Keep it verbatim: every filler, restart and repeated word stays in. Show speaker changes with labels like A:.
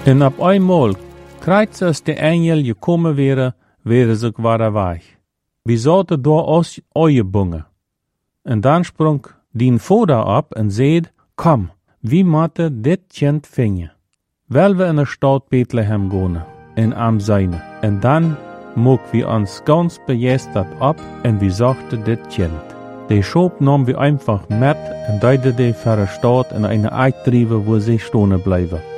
A: En op einmal, kreuz als de Engel gekommen wäre, wäre sie wieder weg. Wir sollten da aus eue Bunge. En dann sprung dien Vater ab en zeid, kom, wie moeten dit kind vingen. Wel we in de stad Bethlehem gaan, en am seine. En dan moek wir uns ganz begeistert ab, en wir sagten dit kind. De Schop nahm wir einfach mit, en deide de verre Stadt in eine Eidtriebe, wo sie stehen bleiben.